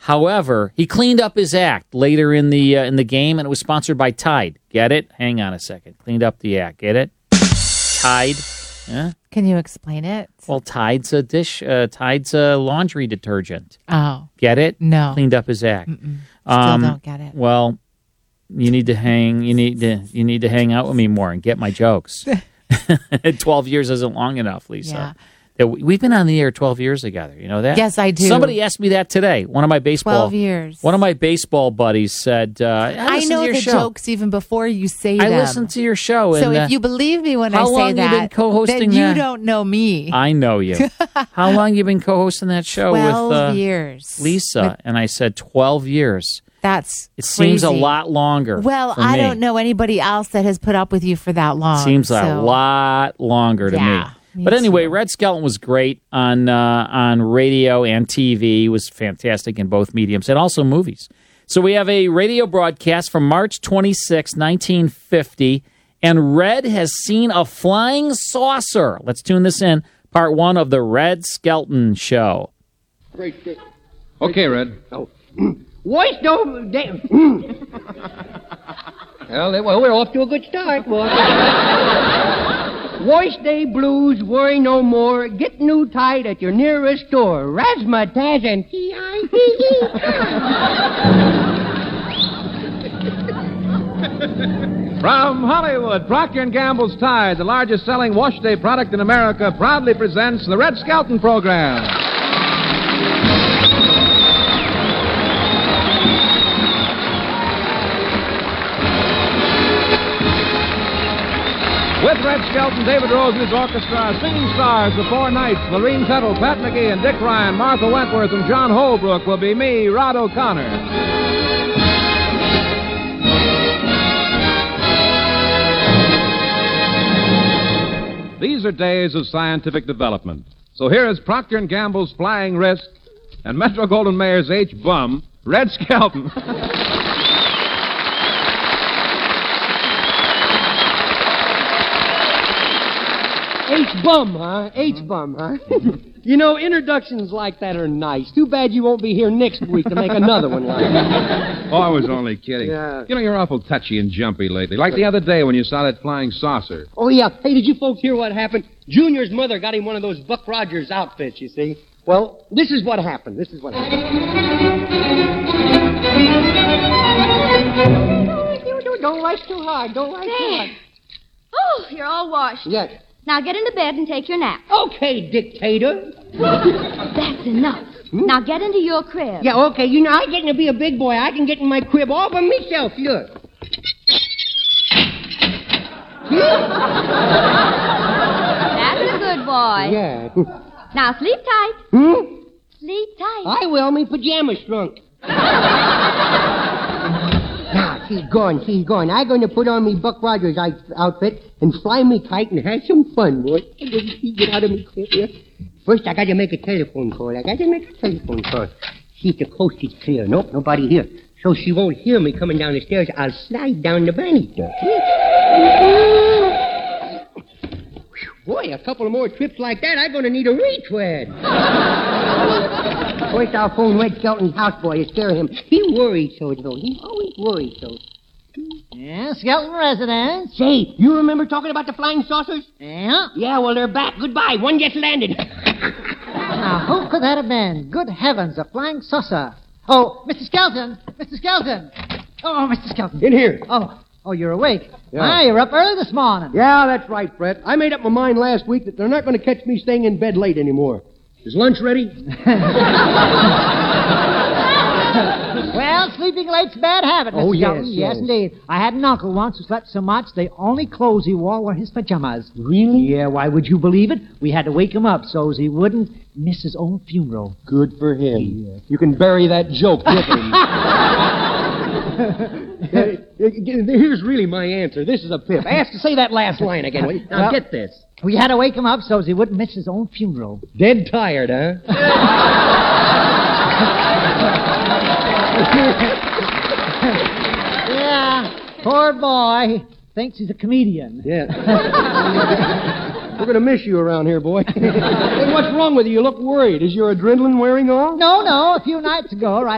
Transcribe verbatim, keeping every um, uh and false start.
However, he cleaned up his act later in the uh, in the game, and it was sponsored by Tide. Get it? Hang on a second. Cleaned up the act. Get it? Tide. Yeah. Can you explain it? Well, Tide's a dish. Uh, Tide's a laundry detergent. Oh. Get it? No. Cleaned up his act. Mm-mm. Still Um, don't get it. Well, you need to hang. You need to. You need to hang out with me more and get my jokes. Twelve years isn't long enough, Lisa. Yeah. That we- We've been on the air twelve years together. You know that? Yes, I do. Somebody asked me that today. One of my baseball. Twelve years. One of my baseball buddies said, uh, "I, I listen know to your the show. jokes even before you say I them. listen to your show." So and, uh, if you believe me when I how say long you that, been co-hosting then you that? don't know me. I know you. How long you been co-hosting that show Twelve with uh, years, Lisa? With- and I said twelve years. That's It seems a crazy. lot longer. Well, for I me. don't know anybody else that has put up with you for that long. Seems a so- lot longer to Yeah, me. me But anyway, too. Red Skelton was great on uh, on radio and T V. He was fantastic in both mediums and also movies. So we have a radio broadcast from March twenty-sixth, nineteen fifty, and Red has seen a flying saucer. Let's tune this in. Part one of the Red Skelton Show. Great, great. Okay, Red. Oh. Voice don't... Damn. well, they- well, we're off to a good start, boy. Voice Day Blues, worry no more. Get new Tide at your nearest store. Razzmatazz and T I T E. From Hollywood, Procter and Gamble's Tide, the largest selling wash day product in America, proudly presents the Red Skelton program. With Red Skelton, David Rose and his orchestra, singing stars, the Four Knights, Lorene Tuttle, Pat McGee, and Dick Ryan, Martha Wentworth, and John Holbrook will be me, Rod O'Connor. These are days of scientific development. So here is Procter and Gamble's Flying Wrist and Metro Golden Mayer's H-Bum, Red Skelton. H-bum, huh? H-bum, huh? You know, introductions like that are nice. Too bad you won't be here next week to make another one like that. Oh, I was only kidding. Yeah. You know, you're awful touchy and jumpy lately. Like the other day when you saw that flying saucer. Oh, yeah. Hey, did you folks hear what happened? Junior's mother got him one of those Buck Rogers outfits, you see. Well, this is what happened. This is what happened. Don't rush too hard. Don't rush too hard. Oh, you're all washed. Yes. Now get into bed and take your nap. Okay, dictator. That's enough. Now get into your crib. Yeah, okay. You know, I'm getting to be a big boy. I can get in my crib all by myself. Look. That's a good boy. Yeah. Now sleep tight. Hmm? Sleep tight. I will. Me pajamas shrunk. Now, she's gone. She's gone. I'm going to put on me Buck Rogers out- outfit and fly me kite and have some fun, boy. Get out of me crib here. First, I got to make a telephone call. I got to make a telephone call. See if the coast is clear. Nope, nobody here. So she won't hear me coming down the stairs. I'll slide down the banister. Boy, a couple of more trips like that, I'm going to need a retread. First, I'll phone Red Skelton's houseboy to scare him. He worries so, though. He always worries so. Yeah, Skelton residence. Say, you remember talking about the flying saucers? Yeah. Yeah, well, they're back. Goodbye. One just landed. Now, who could that have been? Good heavens, a flying saucer. Oh, Mister Skelton. Mister Skelton. Oh, Mister Skelton. In here. Oh, oh, you're awake. Yeah. Ah, you're up early this morning. Yeah, that's right, Fred. I made up my mind last week that they're not going to catch me staying in bed late anymore. Is lunch ready? Well, sleeping late's a bad habit, Mister Oh, yes, Skelton. yes. indeed. I had an uncle once who slept so much the only clothes he wore were his pajamas. Really? Yeah, why would you believe it? We had to wake him up so he wouldn't miss his own funeral. Good for him. You can bury that joke with him. Uh, here's really my answer. This is a pip. Ask to say that last line again, will you? Now, Well- get this. We had to wake him up so he wouldn't miss his own funeral. Dead tired, huh? Yeah, poor boy. Thinks he's a comedian. Yeah. We're going to miss you around here, boy. Hey, what's wrong with you? You look worried. Is your adrenaline wearing off? No, no, a few nights ago, right